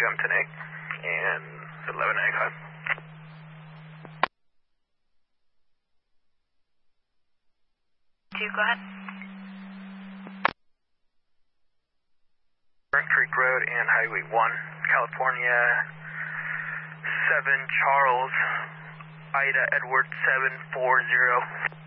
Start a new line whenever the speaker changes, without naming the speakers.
jump to Nick, and 1195.
Go ahead.
Burnt Creek Road and Highway 1, California 7 Charles, Ida Edward 740.